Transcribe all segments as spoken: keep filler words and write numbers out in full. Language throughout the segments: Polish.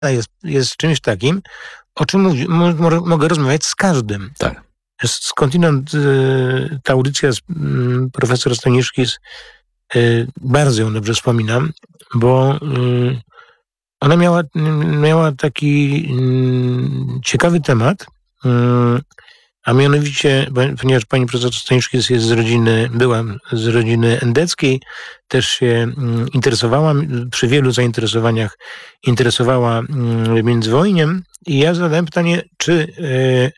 jest, jest czymś takim, o czym mówi, mo, mo, mogę rozmawiać z każdym. Tak. Skądinąd y, ta audycja z y, profesora Staniszki, y, bardzo ją dobrze wspominam, bo y, ona miała, miała taki y, ciekawy temat, y, a mianowicie, ponieważ pani profesor Staniszki jest, jest z rodziny, była z rodziny endeckiej, też się y, interesowała, przy wielu zainteresowaniach interesowała y, międzywojniem i ja zadałem pytanie, czy y,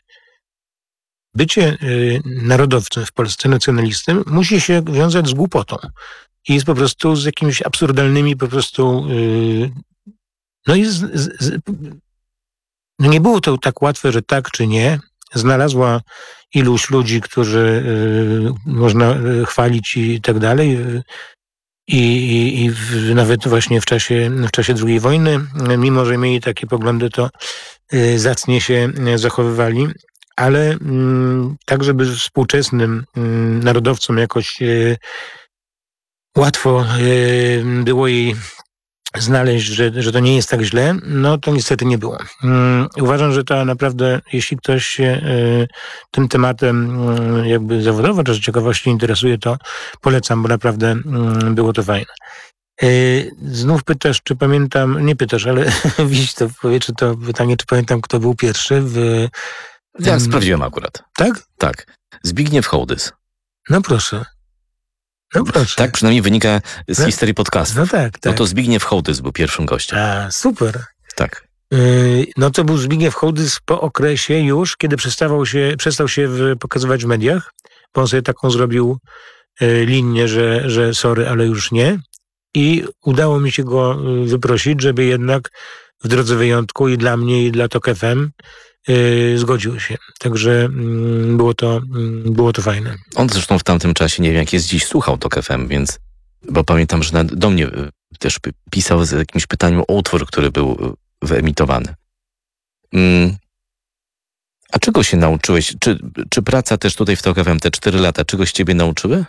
bycie y, narodowcem w Polsce, nacjonalistą, musi się wiązać z głupotą. I jest po prostu z jakimiś absurdalnymi po prostu... Y, no i z, z, z, no nie było to tak łatwe, że tak czy nie. Znalazła iluś ludzi, którzy y, można chwalić i tak dalej. I, i, i w, nawet właśnie w czasie, w czasie drugiej wojny, mimo że mieli takie poglądy, to y, zacnie się zachowywali. Ale mm, tak, żeby współczesnym mm, narodowcom jakoś y, łatwo y, było jej znaleźć, że, że to nie jest tak źle, no to niestety nie było. Mm, uważam, że to naprawdę, jeśli ktoś się y, tym tematem y, jakby zawodowo czy z ciekawości interesuje, to polecam, bo naprawdę y, było to fajne. Y, znów pytasz, czy pamiętam, nie pytasz, ale widzisz to w powietrzu, to pytanie, czy pamiętam, kto był pierwszy w... Ja um, sprawdziłem akurat. Tak? Tak. Zbigniew Hołdys. No proszę. No proszę. Tak przynajmniej wynika z no, historii podcastu. No tak, tak. No to Zbigniew Hołdys był pierwszym gościem. A, super. Tak. Yy, no to był Zbigniew Hołdys po okresie już, kiedy przestawał się, przestał się w, pokazywać w mediach, bo on sobie taką zrobił yy, linię, że, że sorry, ale już nie. I udało mi się go wyprosić, żeby jednak w drodze wyjątku i dla mnie, i dla Tok F M Yy, zgodził się. Także yy, było to yy, było to fajne. On zresztą w tamtym czasie, nie wiem jak jest dziś, słuchał Tok F M, więc bo pamiętam, że na, do mnie też pisał z jakimś pytaniem o utwór, który był wyemitowany. Yy. A czego się nauczyłeś? Czy, czy praca też tutaj w Tok F M, te cztery lata, czegoś ciebie nauczyły?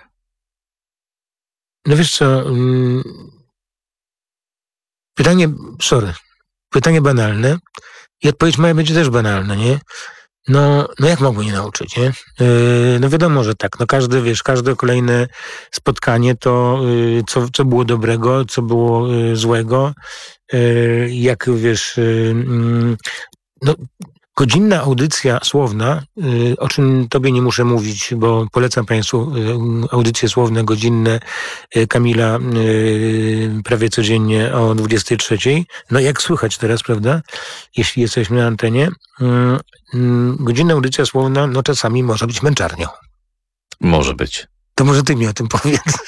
No wiesz co, yy... pytanie, sorry, pytanie banalne. I odpowiedź moja będzie też banalna, nie? No, no jak mogło nie nauczyć, nie? Yy, no wiadomo, że tak. No każdy, wiesz, każde kolejne spotkanie to yy, co, co było dobrego, co było yy, złego. Yy, jak, wiesz, yy, no godzinna audycja słowna, yy, o czym tobie nie muszę mówić, bo polecam państwu yy, audycje słowne godzinne yy, Kamila yy, prawie codziennie o dwudziestej trzeciej. No jak słychać teraz, prawda? Jeśli jesteśmy na antenie. Yy, yy, godzinna audycja słowna, no czasami może być męczarnią. Może być. To może ty mi o tym powiedz.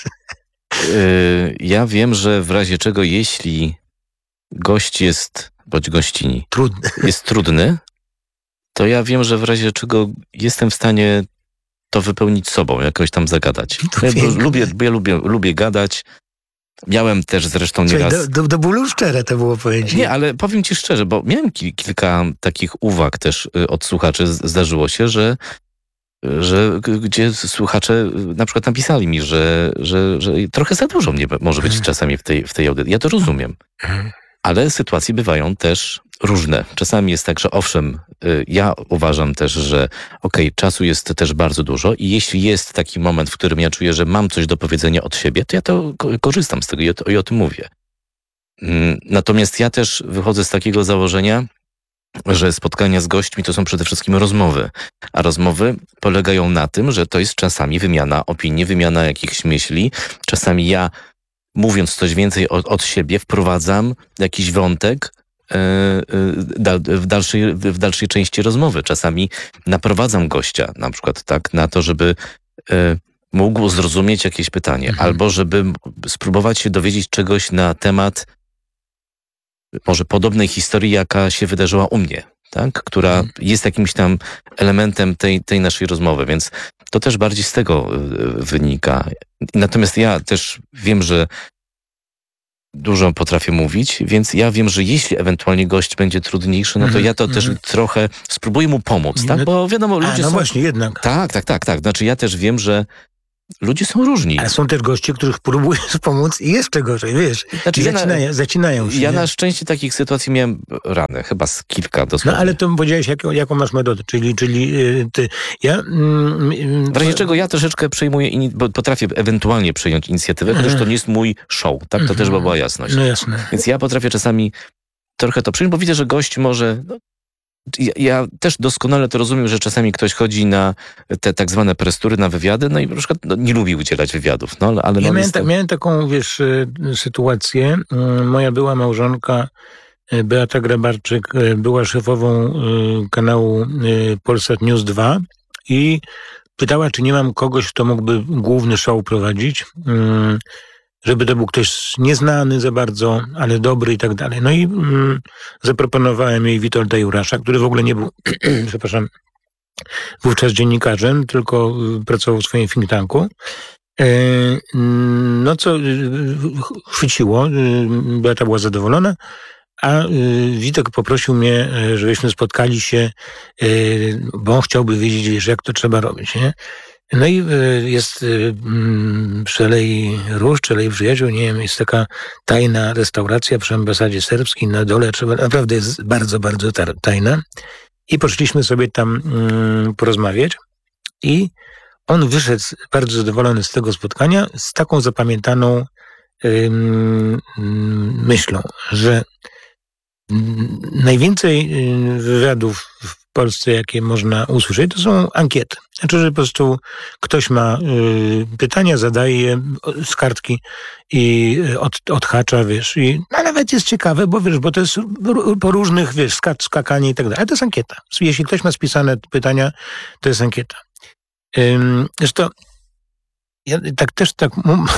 Yy, ja wiem, że w razie czego, jeśli gość jest, bądź gościni, trudny. jest trudny, to ja wiem, że w razie czego jestem w stanie to wypełnić sobą, jakoś tam zagadać. Ja lubię, ja lubię, lubię gadać. Miałem też zresztą nieraz... Do, do, do bólu szczere to było pojęcie. Nie, ale powiem ci szczerze, bo miałem ki- kilka takich uwag też od słuchaczy. Zdarzyło się, że, że gdzie słuchacze na przykład napisali mi, że, że, że trochę za dużo mnie może być czasami w tej, w tej audycji. Ja to rozumiem. Ale sytuacje bywają też różne. Czasami jest tak, że owszem, ja uważam też, że okej, czasu jest też bardzo dużo i jeśli jest taki moment, w którym ja czuję, że mam coś do powiedzenia od siebie, to ja to korzystam z tego i o, i o tym mówię. Natomiast ja też wychodzę z takiego założenia, że spotkania z gośćmi to są przede wszystkim rozmowy, a rozmowy polegają na tym, że to jest czasami wymiana opinii, wymiana jakichś myśli. Czasami ja, mówiąc coś więcej od, od siebie, wprowadzam jakiś wątek yy, yy, w, dalszej, w dalszej części rozmowy. Czasami naprowadzam gościa, na przykład tak, na to, żeby yy, mógł zrozumieć jakieś pytanie, mhm. albo żeby spróbować się dowiedzieć czegoś na temat może podobnej historii, jaka się wydarzyła u mnie, tak? Która mhm. jest jakimś tam elementem tej, tej naszej rozmowy, więc to też bardziej z tego wynika. Natomiast ja też wiem, że dużo potrafię mówić, więc ja wiem, że jeśli ewentualnie gość będzie trudniejszy, no to mm-hmm, ja to mm-hmm. też trochę spróbuję mu pomóc, tak? Bo wiadomo, ludzie A, no są... właśnie, jednak. Tak, tak, tak, tak. Znaczy ja też wiem, że ludzie są różni. A są też goście, których próbujesz pomóc i jeszcze gorzej, wiesz. Znaczy, ja zacinają, na, zacinają się. Ja nie? na szczęście takich sytuacji miałem rane, chyba z kilka dosłownie. No ale to powiedziałeś, jaką, jaką masz metodę, czyli, czyli yy, ty. Ja, mm, w razie czego ja troszeczkę przejmuję, ini- bo potrafię ewentualnie przejąć inicjatywę, chociaż to nie jest mój show, tak? To też była jasność. No jasne. Więc ja potrafię czasami trochę to przyjąć, bo widzę, że gość może... No, ja, ja też doskonale to rozumiem, że czasami ktoś chodzi na te tak zwane prestury, na wywiady, no i na przykład no, nie lubi udzielać wywiadów. No, ale Ja no, miałem, ta, to... miałem taką, wiesz, sytuację. Moja była małżonka Beata Grabarczyk była szefową kanału Polsat News dwa i pytała, czy nie mam kogoś, kto mógłby główny show prowadzić, żeby to był ktoś nieznany za bardzo, ale dobry i tak dalej. No i mm, zaproponowałem jej Witolda Jurasza, który w ogóle nie był, przepraszam, wówczas dziennikarzem, tylko pracował w swoim think tanku. No co chwyciło, Beata była zadowolona, a Witek poprosił mnie, żebyśmy spotkali się, bo on chciałby wiedzieć, wiesz, jak to trzeba robić, nie? No i jest przy Alei Róż, czy Alei Przyjaciół, nie wiem, jest taka tajna restauracja przy ambasadzie serbskiej na dole, trzeba, naprawdę jest bardzo, bardzo tajna. I poszliśmy sobie tam porozmawiać i on wyszedł bardzo zadowolony z tego spotkania z taką zapamiętaną myślą, że najwięcej wywiadów w Polsce, jakie można usłyszeć, to są ankiety. Znaczy, że po prostu ktoś ma y, pytania, zadaje je z kartki i od, odhacza, wiesz. I, a nawet jest ciekawe, bo wiesz, bo to jest po różnych, wiesz, skak, skakanie i tak dalej. Ale to jest ankieta. Jeśli ktoś ma spisane pytania, to jest ankieta. Ym, zresztą ja tak też tak,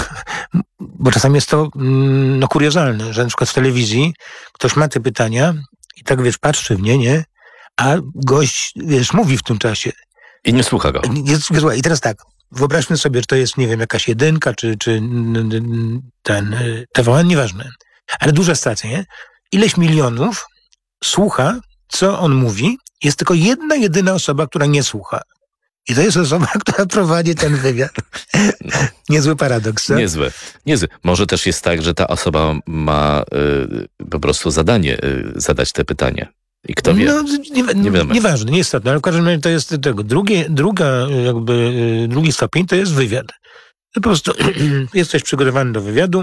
bo czasami jest to no, kuriozalne, że na przykład w telewizji ktoś ma te pytania i tak, wiesz, patrzy w nie, nie? A gość, wiesz, mówi w tym czasie. I nie słucha go. I teraz tak, wyobraźmy sobie, że to jest, nie wiem, jakaś jedynka, czy, czy ten T V N, nieważne. Ale duża stacja, nie? Ileś milionów słucha, co on mówi. Jest tylko jedna, jedyna osoba, która nie słucha. I to jest osoba, która prowadzi ten wywiad. No. Niezły paradoks, co? Niezły. Niezły. Może też jest tak, że ta osoba ma y, po prostu zadanie y, zadać te pytanie. I kto wie? No, nie, nie wiadomo. Nieważne, niestety, ale w każdym razie to jest tego. Drugie, druga, jakby, drugi stopień to jest wywiad. Po prostu jesteś przygotowany do wywiadu,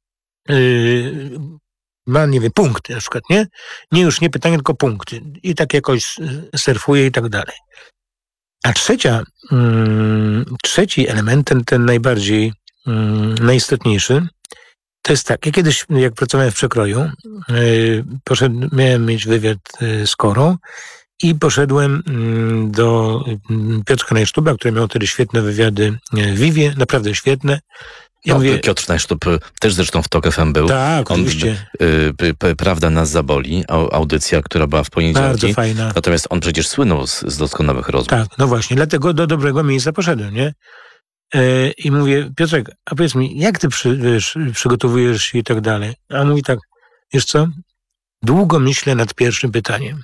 yy, ma, nie wiem, punkty na przykład, nie? Nie już nie pytania, tylko punkty. I tak jakoś surfuje i tak dalej. A trzecia, yy, trzeci element, ten, ten najbardziej yy, najistotniejszy, to jest tak, ja kiedyś, jak pracowałem w Przekroju, yy, poszedłem, miałem mieć wywiad yy, z Korą i poszedłem yy, do Piotra Najsztuba, który miał wtedy świetne wywiady w Vivie, naprawdę świetne. Ja no, mówię, Piotr Najsztub też zresztą w Tok F M był. Tak, On, oczywiście. y, y, Prawda nas zaboli, audycja, która była w poniedziałki. Bardzo fajna. Natomiast on przecież słynął z, z doskonałych rozmów. Tak, no właśnie, dlatego do dobrego miejsca poszedłem, nie? Yy, I mówię, Piotrek, a powiedz mi, jak ty przy, wiesz, przygotowujesz się i tak dalej? A on mówi tak, wiesz co, długo myślę nad pierwszym pytaniem.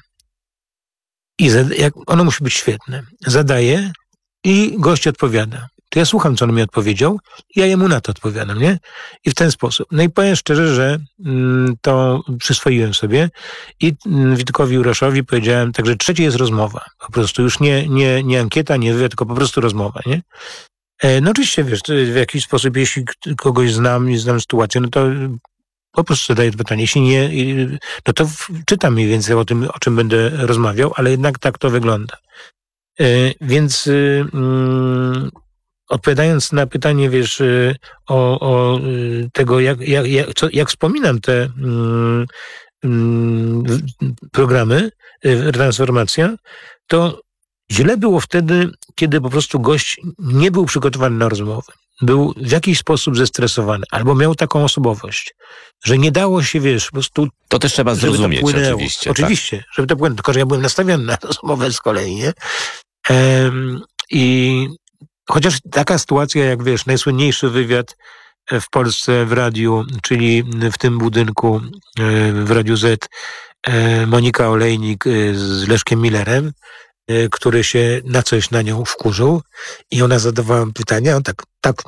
I zada- jak, ono musi być świetne. Zadaję i gość odpowiada. To ja słucham, co on mi odpowiedział, i ja jemu na to odpowiadam, nie? I w ten sposób. No i powiem szczerze, że mm, to przyswoiłem sobie i mm, Witkowi Juraszowi powiedziałem, także trzecie jest rozmowa. Po prostu już nie, nie, nie ankieta, nie wywiad, tylko po prostu rozmowa, nie? E, no oczywiście, wiesz, w jakiś sposób, jeśli kogoś znam i znam sytuację, no to po prostu zadaję to pytanie. Jeśli nie, no to w, czytam mniej więcej o tym, o czym będę rozmawiał, ale jednak tak to wygląda. E, więc y, y, odpowiadając na pytanie, wiesz, o, o tego, jak, jak, jak, co, jak wspominam te mm, mm, programy, transformacja, to źle było wtedy, kiedy po prostu gość nie był przygotowany na rozmowę. Był w jakiś sposób zestresowany, albo miał taką osobowość, że nie dało się, wiesz, po prostu... To też trzeba zrozumieć, to oczywiście. Oczywiście, tak. Żeby to płynęło, tylko że ja byłem nastawiony na rozmowę z kolei, nie? Ehm, I chociaż taka sytuacja, jak wiesz, najsłynniejszy wywiad w Polsce w radiu, czyli w tym budynku w Radiu Z, Monika Olejnik z Leszkiem Millerem, który się na coś na nią wkurzył i ona zadawała pytania, on tak Tak.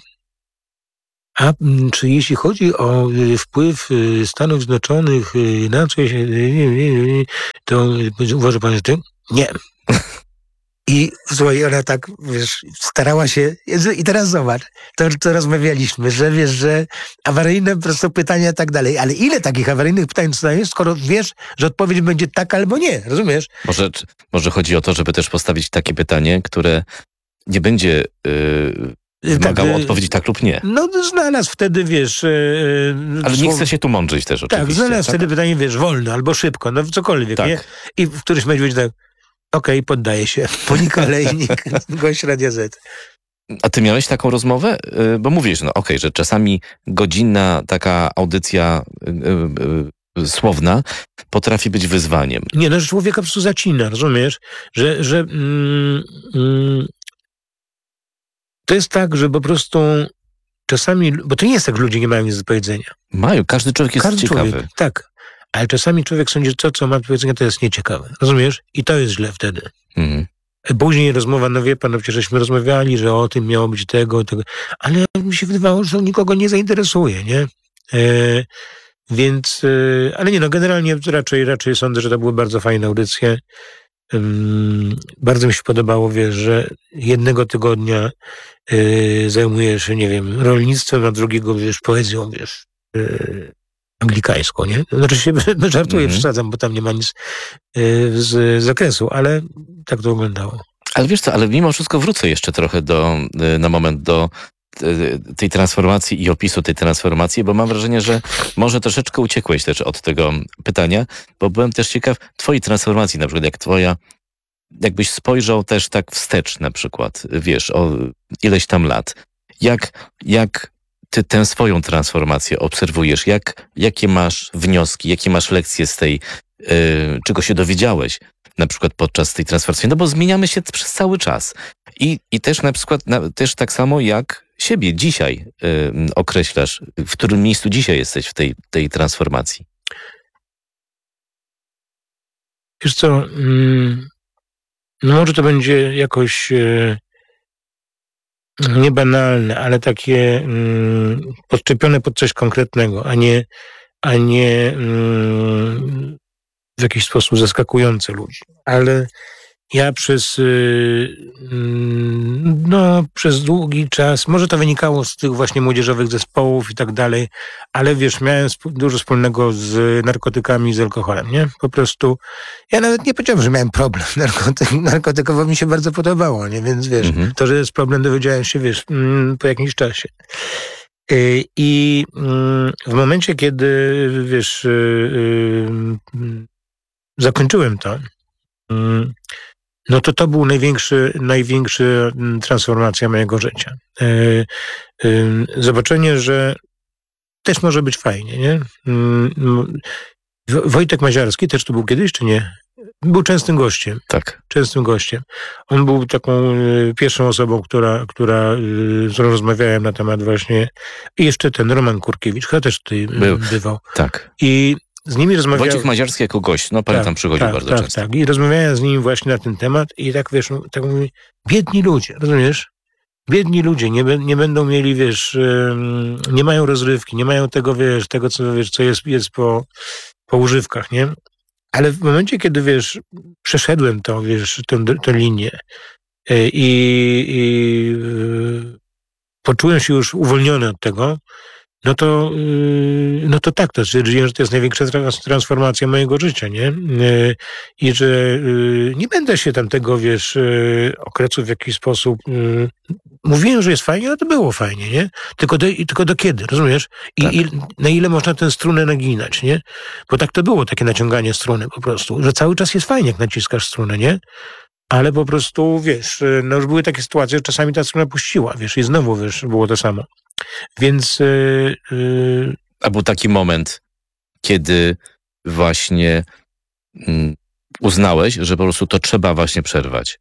A mm, czy jeśli chodzi o y, wpływ y, Stanów Zjednoczonych y, na coś, y, y, y, y, to y, uważa pan, że ty? Nie. I słuchaj, ona tak, wiesz, starała się, i teraz zobacz, to co rozmawialiśmy, że wiesz, że awaryjne po prostu pytania i tak dalej, ale ile takich awaryjnych pytań zadajesz, skoro wiesz, że odpowiedź będzie tak albo nie, rozumiesz? Może, może chodzi o to, żeby też postawić takie pytanie, które nie będzie yy, wymagało tak, odpowiedzi tak lub nie. No znalazł wtedy, wiesz... Yy, ale nie chce się tu mądrzyć też oczywiście. Tak, znalazł tak? wtedy pytanie, wiesz, wolno albo szybko, no cokolwiek, tak. nie? I w którymś momencie będzie tak, okej, okay, poddaję się. Monika Olejnik, gość Radia Z. A ty miałeś taką rozmowę? Bo mówisz, no okej, okay, że czasami godzinna taka audycja yy, yy, słowna potrafi być wyzwaniem. Nie, no, że człowieka po prostu zacina, rozumiesz? Że, że mm, mm, to jest tak, że po prostu czasami, bo to nie jest tak, że ludzie nie mają nic do powiedzenia. Mają, każdy człowiek jest każdy ciekawy. Człowiek, tak. Ale czasami człowiek sądzi, że to, co ma do powiedzenia, to jest nieciekawe. Rozumiesz? I to jest źle wtedy. Mhm. Później rozmowa, no wie pan, no przecież żeśmy rozmawiali, że o tym miało być tego, tego. Ale mi się wydawało, że to nikogo nie zainteresuje, nie? E, więc, e, ale nie, no generalnie raczej, raczej sądzę, że to były bardzo fajne audycje. Um, bardzo mi się podobało, wiesz, że jednego tygodnia e, zajmujesz się, nie wiem, rolnictwem, a drugiego, wiesz, poezją, wiesz, e, anglikańską, nie? Znaczy się żartuję, mm-hmm. przesadzam, bo tam nie ma nic y, z zakresu, ale tak to wyglądało. Ale wiesz co, ale mimo wszystko wrócę jeszcze trochę do, y, na moment do y, tej transformacji i opisu tej transformacji, bo mam wrażenie, że może troszeczkę uciekłeś też od tego pytania, bo byłem też ciekaw twojej transformacji, na przykład jak twoja, jakbyś spojrzał też tak wstecz na przykład, wiesz, o ileś tam lat. Jak, jak ty tę swoją transformację obserwujesz? Jak, jakie masz wnioski, jakie masz lekcje z tej, yy, czego się dowiedziałeś na przykład podczas tej transformacji? No bo zmieniamy się przez cały czas. I, i też na przykład, na, też tak samo jak siebie dzisiaj yy, określasz, w którym miejscu dzisiaj jesteś w tej, tej transformacji. Wiesz co, mm, no może to będzie jakoś... Yy... niebanalne, ale takie mm, podczepione pod coś konkretnego, a nie, a nie mm, w jakiś sposób zaskakujące ludzi. Ale ja przez y, mm, no, przez długi czas, może to wynikało z tych właśnie młodzieżowych zespołów i tak dalej, ale wiesz, miałem sp- dużo wspólnego z narkotykami, z alkoholem, nie? Po prostu, ja nawet nie powiedziałem, że miałem problem narkotyk, narkotykowo mi się bardzo podobało, nie? Więc wiesz, mhm. to, że jest problem, dowiedziałem się, wiesz, mm, po jakimś czasie. Y, I y, w momencie, kiedy, wiesz, y, y, zakończyłem to, y, no to to był największy, największy transformacja mojego życia. E, e, zobaczenie, że też może być fajnie, nie? Wojtek Maziarski też tu był kiedyś, czy nie? Był częstym gościem. Tak. Częstym gościem. On był taką e, pierwszą osobą, która, która, e, z którą rozmawiałem na temat właśnie, i jeszcze ten Roman Kurkiewicz, chyba też tutaj był. bywał. Tak. I z nimi rozmawiałem. Wojciech Maziarski jako gość, no pamiętam, tak, przychodził tak, bardzo tak, często. Tak, i rozmawiałem z nimi właśnie na ten temat i tak, wiesz, tak mówię, biedni ludzie, rozumiesz? Biedni ludzie nie, nie będą mieli, wiesz, nie mają rozrywki, nie mają tego, wiesz, tego, co, wiesz, co jest, jest po, po używkach, nie? Ale w momencie, kiedy, wiesz, przeszedłem to, wiesz, tę, tę linię i, i poczułem się już uwolniony od tego, no to, no to tak, to stwierdziłem, że to jest największa transformacja mojego życia, nie? I że nie będę się tam tego, wiesz, okresu w jakiś sposób... Mówiłem, że jest fajnie, ale to było fajnie, nie? Tylko do, tylko do kiedy, rozumiesz? I, tak. i na ile można tę strunę naginać, nie? Bo tak to było, takie naciąganie struny po prostu, że cały czas jest fajnie, jak naciskasz strunę, nie? Ale po prostu, wiesz, no już były takie sytuacje, że czasami ta struna puściła, wiesz, i znowu, wiesz, było to samo. Więc... Yy, yy... A był taki moment, kiedy właśnie mm, uznałeś, że po prostu to trzeba właśnie przerwać?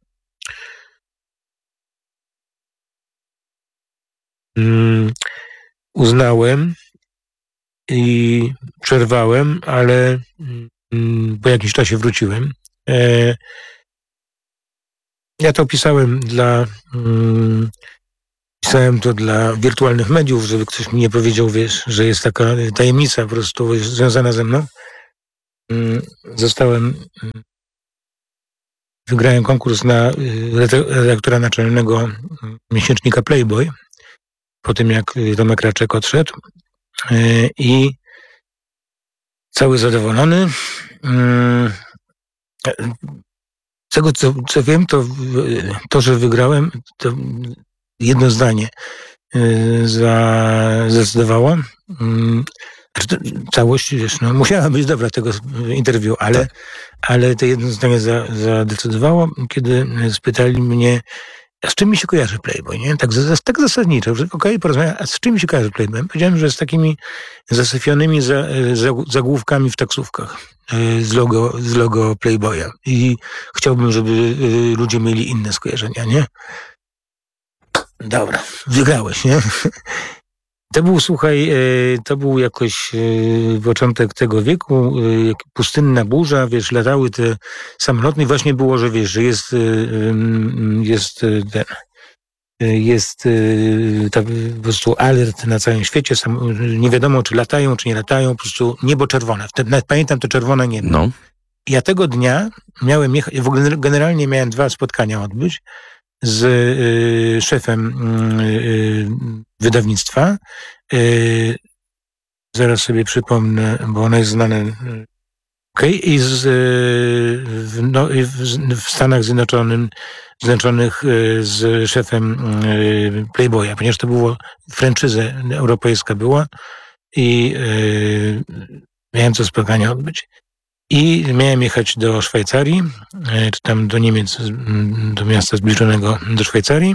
Yy, uznałem i przerwałem, ale yy, po jakimś czasie wróciłem. Yy, ja to pisałem dla... Yy, pisałem to dla wirtualnych mediów, żeby ktoś mi nie powiedział, wiesz, że jest taka tajemnica po prostu związana ze mną. Zostałem, wygrałem konkurs na redaktora naczelnego miesięcznika Playboy, po tym jak Tomek Raczek odszedł i cały zadowolony. Z tego, co, co wiem, to, to, że wygrałem, to jedno zdanie zdecydowało. Całość, wiesz, no, musiała być dobra tego interwiu, ale, tak. ale to jedno zdanie zadecydowało, kiedy spytali mnie, a z czym mi się kojarzy Playboy, nie? Tak, tak zasadniczo, że okej, okay, porozmawiam, a z czym mi się kojarzy Playboy? Powiedziałem, że z takimi zasyfionymi za, za, zagłówkami w taksówkach z logo, z logo Playboya i chciałbym, żeby ludzie mieli inne skojarzenia, nie? Dobra, wygrałeś, nie? To był, słuchaj, to był jakoś początek tego wieku, pustynna burza, wiesz, latały te samoloty i właśnie było, że wiesz, że jest, jest ten, jest tak po prostu alert na całym świecie, nie wiadomo, czy latają, czy nie latają, po prostu niebo czerwone. Nawet pamiętam to czerwone niebo. No. Ja tego dnia miałem jechać, w ogóle generalnie miałem dwa spotkania odbyć z y, szefem y, wydawnictwa. Y, zaraz sobie przypomnę, bo ono jest znane. Okej, okay. I z, y, w, no, w, w Stanach Zjednoczonych, Zjednoczonych y, z szefem y, Playboya, ponieważ to było franczyza europejska była i y, miałem to spotkanie odbyć. I miałem jechać do Szwajcarii, czy tam do Niemiec, do miasta zbliżonego do Szwajcarii.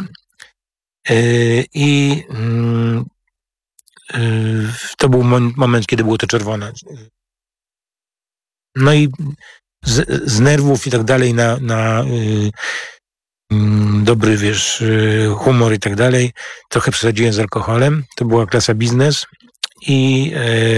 I to był moment, kiedy było to czerwone. No i z, z nerwów i tak dalej na, na dobry, wiesz, humor i tak dalej, trochę przesadziłem z alkoholem. To była klasa biznes i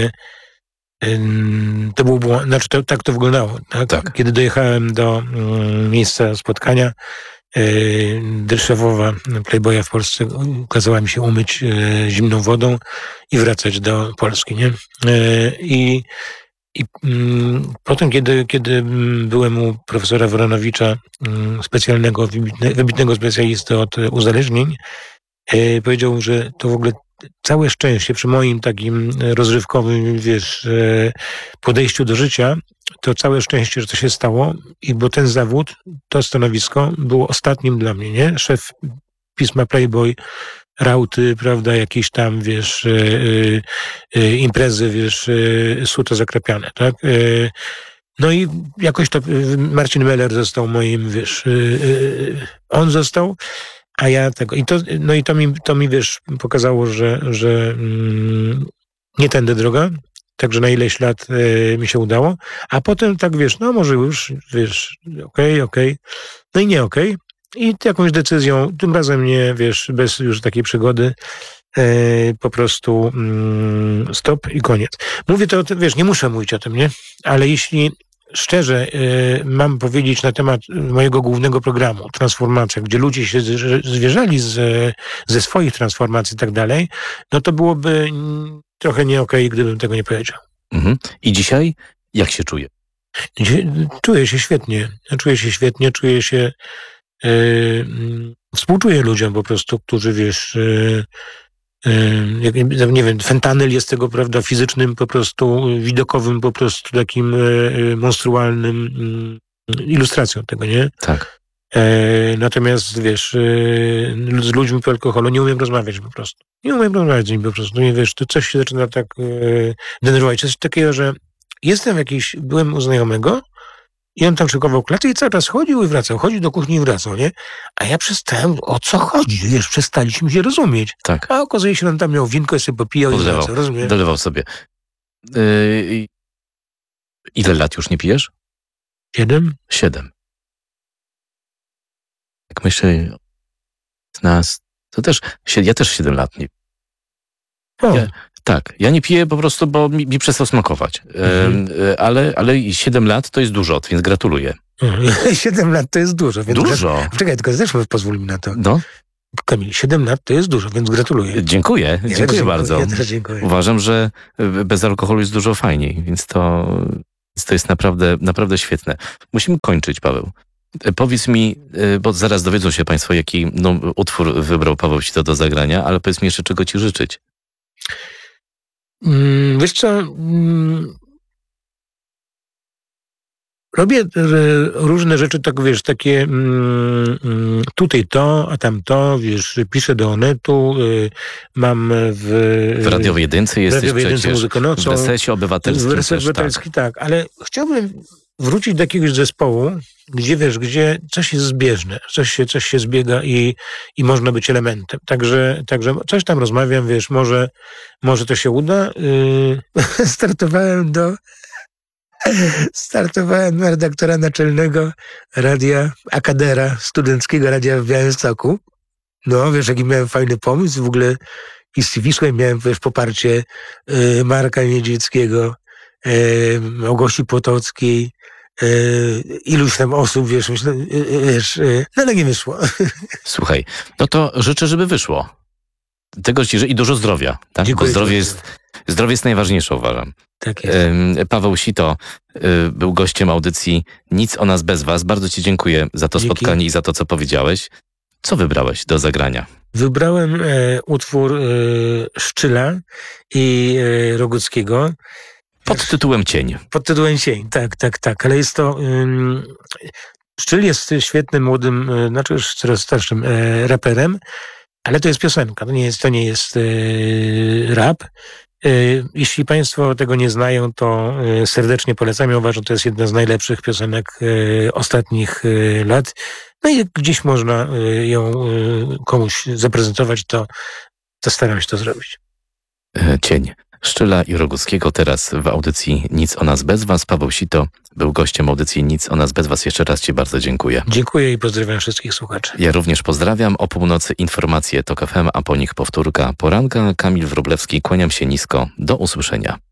to był błąd, znaczy to, tak to wyglądało. Tak? Tak. Kiedy dojechałem do um, miejsca spotkania, yy, szefowa Playboya w Polsce kazała mi się umyć yy, zimną wodą i wracać do Polski. Nie? Yy, I i mm, potem, kiedy, kiedy byłem u profesora Woronowicza, mm, specjalnego, wybitne, wybitnego specjalisty od uzależnień, yy, powiedział, że to w ogóle całe szczęście przy moim takim rozrywkowym, wiesz, podejściu do życia, to całe szczęście, że to się stało, i bo ten zawód, to stanowisko było ostatnim dla mnie, nie? Szef pisma Playboy, rauty, prawda, jakieś tam, wiesz, yy, yy, imprezy, wiesz, yy, suto zakrapiane, tak? Yy, no i jakoś to Marcin Meller został moim, wiesz, yy, on został, a ja tego, i to, no i to mi, to mi wiesz, pokazało, że, że mm, nie tędy droga, także na ileś lat y, mi się udało, a potem tak, wiesz, no może już, wiesz, okej, okay, okej, okay. No i nie okej, okay. I jakąś decyzją, tym razem nie, wiesz, bez już takiej przygody, y, po prostu y, stop i koniec. Mówię to, wiesz, nie muszę mówić o tym, nie? Ale jeśli szczerze y, mam powiedzieć na temat mojego głównego programu, Transformacja, gdzie ludzie się zwierzali z, ze swoich transformacji i tak dalej, no to byłoby trochę nie okej, gdybym tego nie powiedział. Mhm. I dzisiaj jak się czuje? Czuję się świetnie. Czuję się świetnie, czuję się... Yy, współczuję ludziom po prostu, którzy, wiesz... Yy, Yy, nie wiem, fentanyl jest tego, prawda, fizycznym, po prostu widokowym, po prostu takim yy, monstrualnym yy, ilustracją tego, nie? Tak. Yy, natomiast, wiesz, yy, z ludźmi po alkoholu nie umiem rozmawiać po prostu. Nie umiem rozmawiać z nimi po prostu. Nie wiesz, to coś się zaczyna tak yy, denerwować. Coś takiego, że jestem jakiś, byłem u znajomego i on tam szykował klatę i cały czas chodził i wracał. Chodził do kuchni i wracał, nie? A ja przestałem, o co chodzi? Wiesz, przestaliśmy się rozumieć. Tak. A okazuje się, że on tam miał winko i sobie popijał Odlewał. i wracał, rozumiesz? Dolewał sobie. Yy, ile lat już nie pijesz? Siedem? Siedem. Jak myślę z nas, to też, ja też siedem lat nie O. Ja, tak, ja nie piję po prostu, bo mi, mi przestał smakować. Mhm. E, ale, ale siedem lat to jest dużo, więc gratuluję. siedem lat to jest dużo. Więc dużo? Czekaj, tylko też pozwól mi na to. No. Kamil, siedem lat to jest dużo, więc gratuluję. Dziękuję, Ja dziękuję, dziękuję bardzo. Ja też dziękuję. Uważam, że bez alkoholu jest dużo fajniej, więc to, to jest naprawdę, naprawdę świetne. Musimy kończyć, Paweł. Powiedz mi, bo zaraz dowiedzą się Państwo, jaki no, utwór wybrał Paweł Sito do zagrania, ale powiedz mi jeszcze, czego Ci życzyć. Mm, wiesz co, mm, robię różne rzeczy, tak wiesz, takie mm, tutaj to, a tam to, wiesz, piszę do Onetu, y, mam w... W Radiowej Jedynce jesteś Radiowej Jedynce przecież, Muzyką Nocą, w Resecie Obywatelskim w Resecie też, Obywatelskim, tak. tak, ale chciałbym wrócić do jakiegoś zespołu, gdzie wiesz, gdzie coś jest zbieżne, coś się, coś się zbiega i, i można być elementem. Także, także coś tam rozmawiam, wiesz, może, może to się uda. Yy, startowałem do startowałem na redaktora naczelnego radia Akadera, studenckiego radia w Białymstoku. No, wiesz, jaki miałem fajny pomysł, w ogóle i z Wisłem miałem, wiesz, poparcie yy, Marka Niedźwieckiego, yy, Małgosi Potockiej, Yy, iluś tam osób, wiesz, myślę, yy, wiesz, yy, no ale nie wyszło. Słuchaj, no to życzę, żeby wyszło. Tego ci życzę i dużo zdrowia, tak? Dziękuję. Bo zdrowie jest, zdrowie jest najważniejsze, uważam. Tak jest. Ym, Paweł Sito y, był gościem audycji Nic o nas bez was. Bardzo ci dziękuję za to Dzięki. spotkanie i za to, co powiedziałeś. Co wybrałeś do zagrania? Wybrałem e, utwór e, Szczyla i e, Roguckiego. Pod tytułem Cień. Pod tytułem Cień, tak, tak, tak. Ale jest to... Ym, Szczyl jest świetnym, młodym, e, znaczy już coraz starszym e, raperem, ale to jest piosenka, to nie jest, to nie jest e, rap. E, jeśli Państwo tego nie znają, to e, serdecznie polecam. Ja uważam, że to jest jedna z najlepszych piosenek e, ostatnich e, lat. No i jak gdzieś można e, ją e, komuś zaprezentować, to, to staram się to zrobić. E, Cień. Szczyla i Roguckiego teraz w audycji Nic o nas bez was. Paweł Sito był gościem audycji Nic o nas bez was. Jeszcze raz ci bardzo dziękuję. Dziękuję i pozdrawiam wszystkich słuchaczy. Ja również pozdrawiam. O północy informacje TOK F M, a po nich powtórka poranka. Kamil Wróblewski, kłaniam się nisko. Do usłyszenia.